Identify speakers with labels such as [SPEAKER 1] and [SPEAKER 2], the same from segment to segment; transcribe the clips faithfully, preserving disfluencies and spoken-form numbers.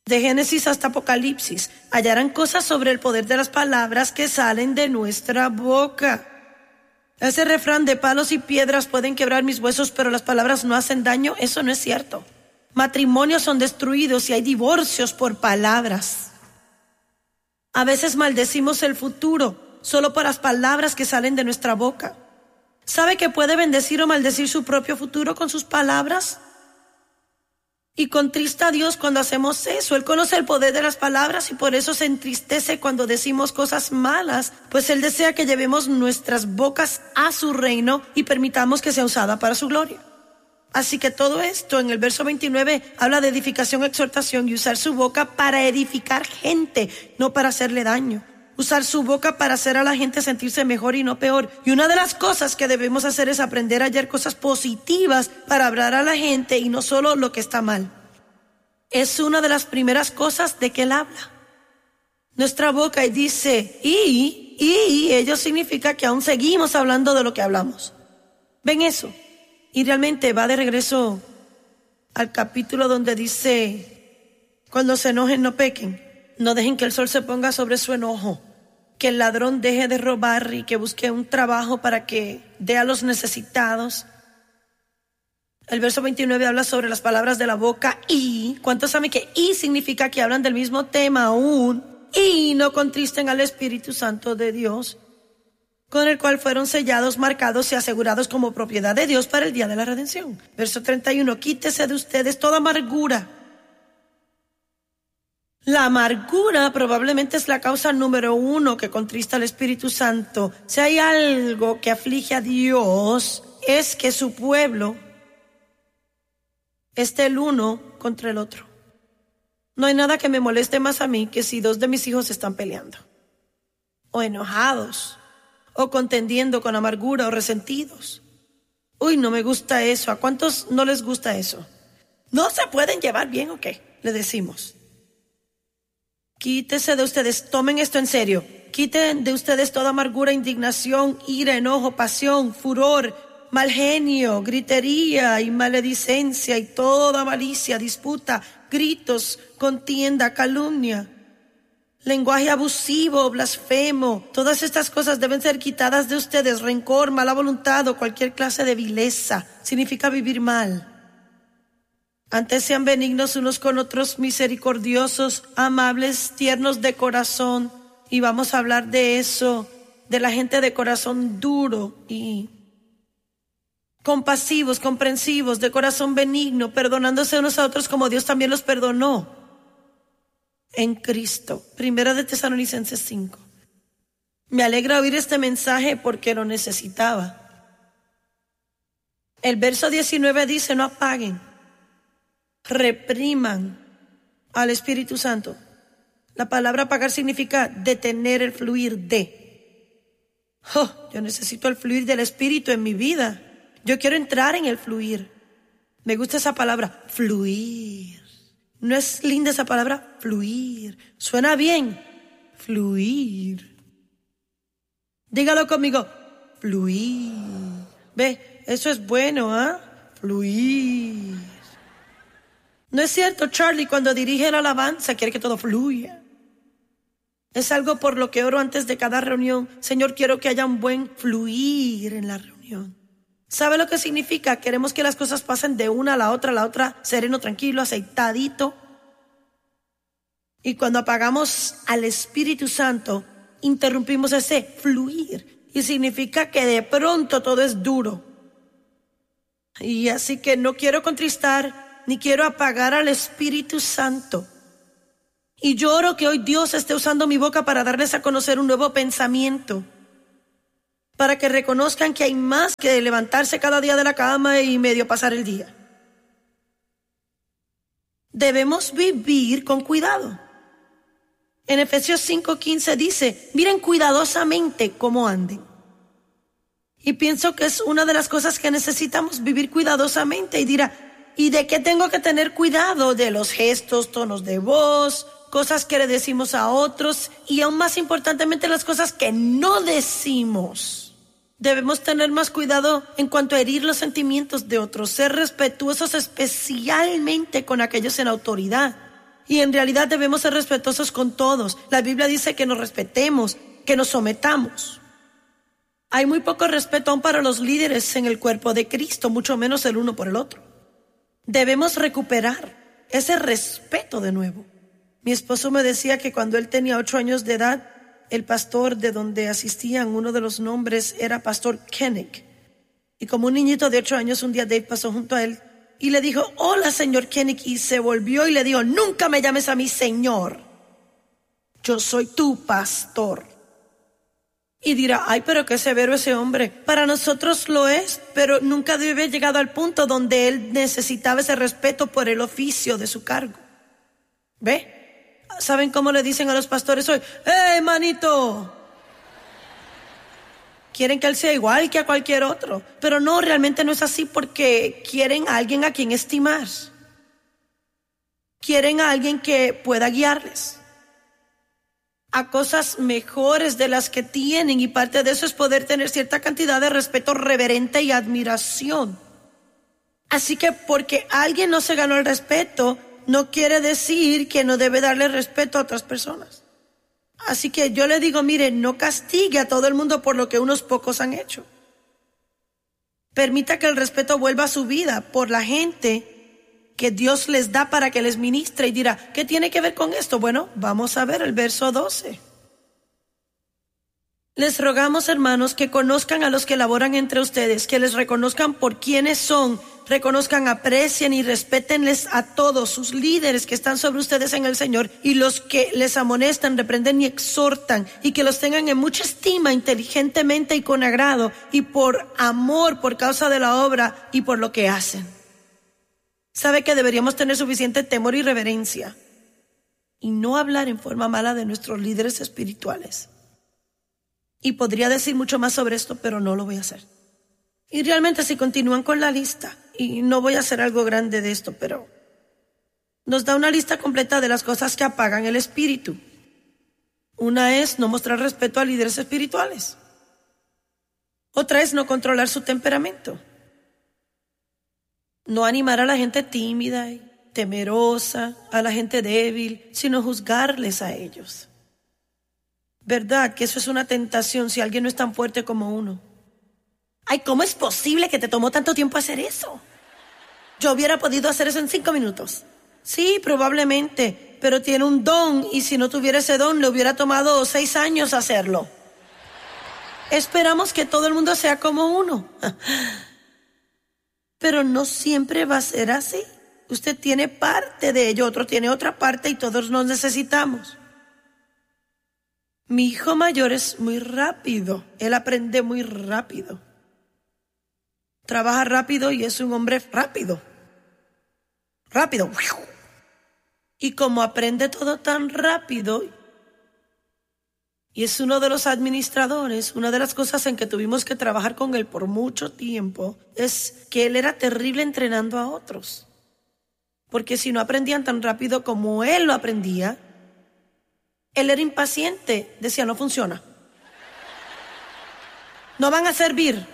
[SPEAKER 1] De Génesis hasta Apocalipsis, hallarán cosas sobre el poder de las palabras que salen de nuestra boca. Ese refrán de palos y piedras pueden quebrar mis huesos, pero las palabras no hacen daño, eso no es cierto. Matrimonios son destruidos y hay divorcios por palabras. A veces maldecimos el futuro solo por las palabras que salen de nuestra boca. ¿Sabe que puede bendecir o maldecir su propio futuro con sus palabras? Y contrista a Dios cuando hacemos eso. Él conoce el poder de las palabras y por eso se entristece cuando decimos cosas malas, pues Él desea que llevemos nuestras bocas a su reino y permitamos que sea usada para su gloria. Así que todo esto en el verso veintinueve habla de edificación, exhortación y usar su boca para edificar gente, no para hacerle daño. Usar su boca para hacer a la gente sentirse mejor y no peor. Y una de las cosas que debemos hacer es aprender a hallar cosas positivas para hablar a la gente y no solo lo que está mal. Es una de las primeras cosas de que Él habla. Nuestra boca y dice, y, y, ello significa que aún seguimos hablando de lo que hablamos. ¿Ven eso? Y realmente va de regreso al capítulo donde dice, cuando se enojen no pequen. No dejen que el sol se ponga sobre su enojo, que el ladrón deje de robar y que busque un trabajo para que dé a los necesitados. El verso veintinueve habla sobre las palabras de la boca y, ¿cuántos saben que y significa que hablan del mismo tema aún? Y no contristen al Espíritu Santo de Dios, con el cual fueron sellados, marcados y asegurados como propiedad de Dios para el día de la redención. Verso treinta y uno, quítese de ustedes toda amargura. La amargura probablemente es la causa número uno que contrista al Espíritu Santo. Si hay algo que aflige a Dios, es que su pueblo esté el uno contra el otro. No hay nada que me moleste más a mí que si dos de mis hijos están peleando, o enojados, o contendiendo con amargura o resentidos. Uy, no me gusta eso. ¿A cuántos no les gusta eso? ¿No se pueden llevar bien o qué? Le decimos. Quítese de ustedes, tomen esto en serio. Quiten de ustedes toda amargura, indignación, ira, enojo, pasión, furor, mal genio, gritería y maledicencia y toda malicia, disputa, gritos, contienda, calumnia, lenguaje abusivo, blasfemo. Todas estas cosas deben ser quitadas de ustedes. Rencor, mala voluntad o cualquier clase de vileza significa vivir mal. Antes sean benignos unos con otros, misericordiosos, amables, tiernos de corazón. Y vamos a hablar de eso, de la gente de corazón duro y compasivos, comprensivos, de corazón benigno, perdonándose unos a otros como Dios también los perdonó en Cristo. Primera de Tesalonicenses cinco. Me alegra oír este mensaje porque lo necesitaba. El verso diecinueve dice, no apaguen, repriman al Espíritu Santo. La palabra apagar significa detener el fluir de. Oh, yo necesito el fluir del Espíritu en mi vida. Yo quiero entrar en el fluir. Me gusta esa palabra, fluir. ¿No es linda esa palabra? Fluir. Suena bien. Fluir. Dígalo conmigo. Fluir. Ve, eso es bueno, ¿ah? ¿eh? Fluir. No es cierto, Charlie, cuando dirige la alabanza quiere que todo fluya. Es algo por lo que oro antes de cada reunión. Señor, quiero que haya un buen fluir en la reunión. ¿Sabe lo que significa? Queremos que las cosas pasen de una a la otra, a la otra, sereno, tranquilo, aceitadito. Y cuando apagamos al Espíritu Santo, interrumpimos ese fluir. Y significa que de pronto todo es duro. Y así que no quiero contristar ni quiero apagar al Espíritu Santo. Y yo oro que hoy Dios esté usando mi boca para darles a conocer un nuevo pensamiento, para que reconozcan que hay más que levantarse cada día de la cama y medio pasar el día. Debemos vivir con cuidado. En Efesios cinco quince dice, miren cuidadosamente cómo anden. Y pienso que es una de las cosas que necesitamos, vivir cuidadosamente. Y dirá, ¿y de qué tengo que tener cuidado? De los gestos, tonos de voz, cosas que le decimos a otros y aún más importantemente las cosas que no decimos. Debemos tener más cuidado en cuanto a herir los sentimientos de otros, ser respetuosos especialmente con aquellos en autoridad. Y en realidad debemos ser respetuosos con todos. La Biblia dice que nos respetemos, que nos sometamos. Hay muy poco respeto aún para los líderes en el cuerpo de Cristo, mucho menos el uno por el otro. Debemos recuperar ese respeto de nuevo. Mi esposo me decía que cuando él tenía ocho años de edad, el pastor de donde asistían, uno de los nombres era Pastor Koenig. Y como un niñito de ocho años, un día Dave pasó junto a él y le dijo, hola señor Koenig, y se volvió y le dijo, nunca me llames a mí señor. Yo soy tu pastor. Y dirá, ay, pero qué severo ese hombre. Para nosotros lo es, pero nunca debe haber llegado al punto donde él necesitaba ese respeto por el oficio de su cargo. ¿Ve? ¿Saben cómo le dicen a los pastores hoy? ¡Eh, manito! Quieren que él sea igual que a cualquier otro. Pero no, realmente no es así porque quieren a alguien a quien estimar. Quieren a alguien que pueda guiarles a cosas mejores de las que tienen, y parte de eso es poder tener cierta cantidad de respeto reverente y admiración. Así que porque alguien no se ganó el respeto, no quiere decir que no debe darle respeto a otras personas. Así que yo le digo, mire, no castigue a todo el mundo por lo que unos pocos han hecho. Permita que el respeto vuelva a su vida por la gente que Dios les da para que les ministre, y dirá, ¿qué tiene que ver con esto? Bueno, vamos a ver el verso doce. Les rogamos, hermanos, que conozcan a los que laboran entre ustedes, que les reconozcan por quienes son, reconozcan, aprecien y respétenles a todos sus líderes que están sobre ustedes en el Señor, y los que les amonestan, reprenden y exhortan, y que los tengan en mucha estima, inteligentemente y con agrado, y por amor, por causa de la obra y por lo que hacen. Sabe que deberíamos tener suficiente temor y reverencia y no hablar en forma mala de nuestros líderes espirituales. Y podría decir mucho más sobre esto, pero no lo voy a hacer. Y realmente si continúan con la lista, y no voy a hacer algo grande de esto, pero nos da una lista completa de las cosas que apagan el espíritu. Una es no mostrar respeto a líderes espirituales. Otra es no controlar su temperamento. No animar a la gente tímida y temerosa, a la gente débil, sino juzgarles a ellos. ¿Verdad que eso es una tentación si alguien no es tan fuerte como uno? Ay, ¿cómo es posible que te tomó tanto tiempo hacer eso? Yo hubiera podido hacer eso en cinco minutos. Sí, probablemente, pero tiene un don, y si no tuviera ese don, le hubiera tomado seis años hacerlo. Esperamos que todo el mundo sea como uno. Pero no siempre va a ser así. Usted tiene parte de ello, otro tiene otra parte, y todos nos necesitamos. Mi hijo mayor es muy rápido. Él aprende muy rápido. Trabaja rápido y es un hombre rápido. Rápido. Y como aprende todo tan rápido, y es uno de los administradores, una de las cosas en que tuvimos que trabajar con él por mucho tiempo es que él era terrible entrenando a otros. Porque si no aprendían tan rápido como él lo aprendía, él era impaciente. Decía, no funciona. No van a servir.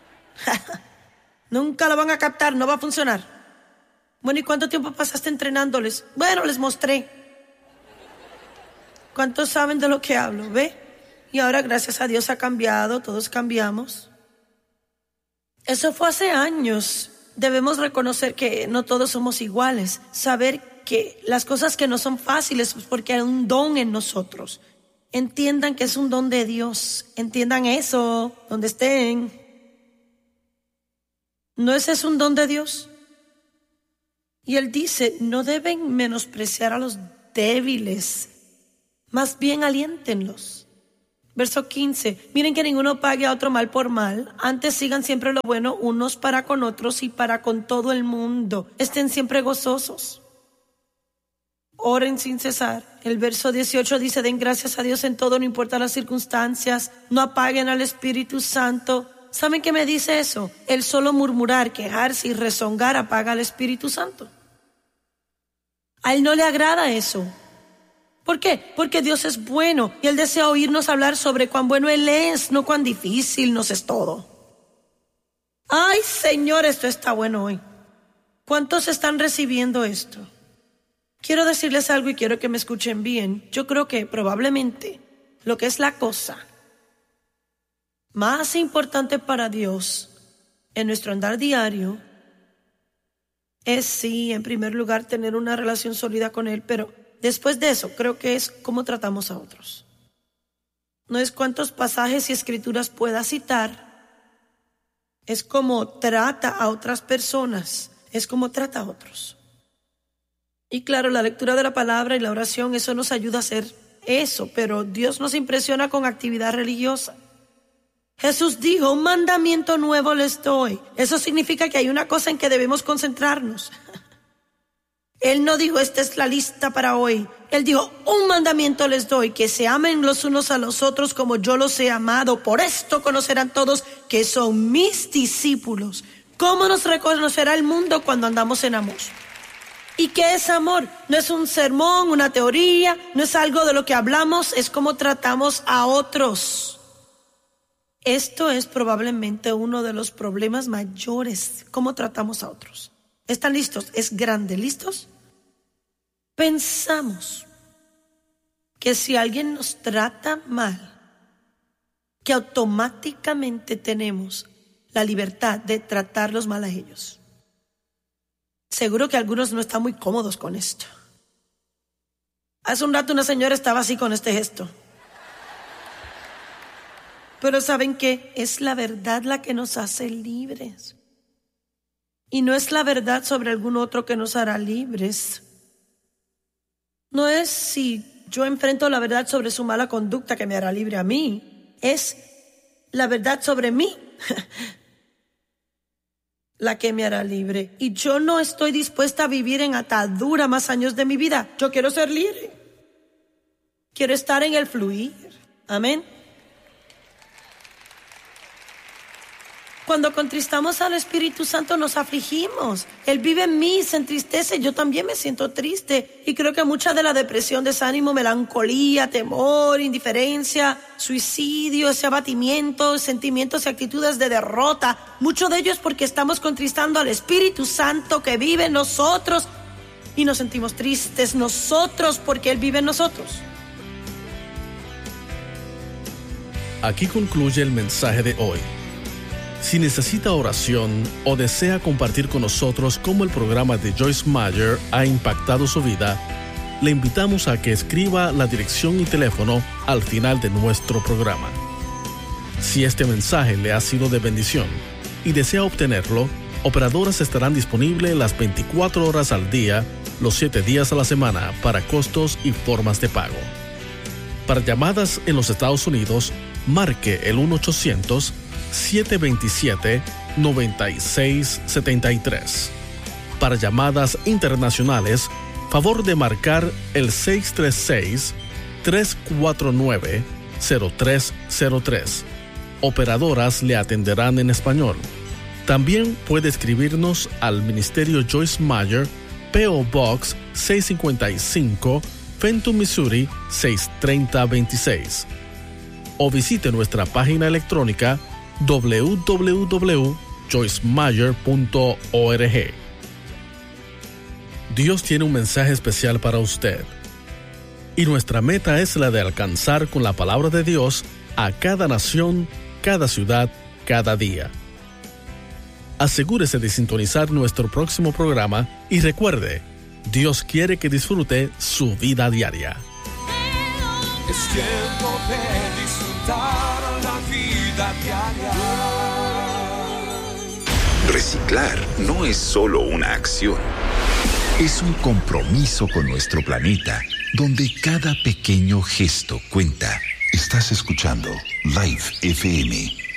[SPEAKER 1] Nunca lo van a captar, no va a funcionar. Bueno, ¿y cuánto tiempo pasaste entrenándoles? Bueno, les mostré. ¿Cuántos saben de lo que hablo? ¿Ve? Y ahora, gracias a Dios, ha cambiado, todos cambiamos. Eso fue hace años. Debemos reconocer que no todos somos iguales. Saber que las cosas que no son fáciles es porque hay un don en nosotros. Entiendan que es un don de Dios. Entiendan eso, donde estén. ¿No ese es un don de Dios? Y Él dice, no deben menospreciar a los débiles. Más bien aliéntenlos. Verso quince. Miren que ninguno pague a otro mal por mal. Antes sigan siempre lo bueno unos para con otros y para con todo el mundo. Estén siempre gozosos. Oren sin cesar. El verso dieciocho dice, den gracias a Dios en todo, no importa las circunstancias. No apaguen al Espíritu Santo. ¿Saben qué me dice eso? El solo murmurar, quejarse y rezongar apaga al Espíritu Santo. A Él no le agrada eso. ¿Por qué? Porque Dios es bueno y Él desea oírnos hablar sobre cuán bueno Él es, no cuán difícil nos es todo. Ay, Señor, esto está bueno hoy. ¿Cuántos están recibiendo esto? Quiero decirles algo y quiero que me escuchen bien. Yo creo que probablemente lo que es la cosa más importante para Dios en nuestro andar diario es, sí, en primer lugar, tener una relación sólida con Él, pero después de eso creo que es cómo tratamos a otros. No es cuántos pasajes y escrituras pueda citar, es cómo trata a otras personas, es cómo trata a otros. Y claro, la lectura de la palabra y la oración, eso nos ayuda a hacer eso, pero Dios nos impresiona con actividad religiosa. Jesús dijo, un mandamiento nuevo les doy. Eso significa que hay una cosa en que debemos concentrarnos. Él no dijo, esta es la lista para hoy. Él dijo, un mandamiento les doy, que se amen los unos a los otros como yo los he amado. Por esto conocerán todos que son mis discípulos. ¿Cómo nos reconocerá el mundo cuando andamos en amor? ¿Y qué es amor? No es un sermón, una teoría, no es algo de lo que hablamos, es cómo tratamos a otros. Esto es probablemente uno de los problemas mayores, cómo tratamos a otros. ¿Están listos? Es grande. ¿Listos? Pensamos que si alguien nos trata mal, que automáticamente tenemos la libertad de tratarlos mal a ellos. Seguro que algunos no están muy cómodos con esto. Hace un rato una señora estaba así con este gesto. Pero ¿saben qué? Es la verdad la que nos hace libres. Y no es la verdad sobre algún otro que nos hará libres. No es si yo enfrento la verdad sobre su mala conducta que me hará libre a mí. Es la verdad sobre mí la que me hará libre. Y yo no estoy dispuesta a vivir en atadura más años de mi vida. Yo quiero ser libre. Quiero estar en el fluir. Amén. Cuando contristamos al Espíritu Santo nos afligimos. Él vive en mí, se entristece. Yo también me siento triste. Y creo que mucha de la depresión, desánimo, melancolía, temor, indiferencia, suicidio, ese abatimiento, sentimientos y actitudes de derrota, mucho de ello es porque estamos contristando al Espíritu Santo que vive en nosotros. Y nos sentimos tristes nosotros porque Él vive en nosotros.
[SPEAKER 2] Aquí concluye el mensaje de hoy. Si necesita oración o desea compartir con nosotros cómo el programa de Joyce Meyer ha impactado su vida, le invitamos a que escriba la dirección y teléfono al final de nuestro programa. Si este mensaje le ha sido de bendición y desea obtenerlo, operadoras estarán disponibles las veinticuatro horas al día, los siete días a la semana para costos y formas de pago. Para llamadas en los Estados Unidos, marque el uno ochocientos, siete dos siete, nueve seis siete tres. Para llamadas internacionales, favor de marcar el seis tres seis, tres cuatro nueve, cero tres cero tres. Operadoras le atenderán en español. También puede escribirnos al Ministerio Joyce Meyer, P O Box seiscientos cincuenta y cinco, Fenton, Missouri seis tres cero dos seis. O visite nuestra página electrónica doble u doble u doble u punto joyce meyer punto org. Dios tiene un mensaje especial para usted. Y nuestra meta es la de alcanzar con la palabra de Dios a cada nación, cada ciudad, cada día. Asegúrese de sintonizar nuestro próximo programa y recuerde, Dios quiere que disfrute su vida diaria.
[SPEAKER 3] Es tiempo de disfrutar la vida diaria.
[SPEAKER 4] Reciclar no es solo una acción.
[SPEAKER 5] Es un compromiso con nuestro planeta, donde cada pequeño gesto cuenta. Estás escuchando Live F M.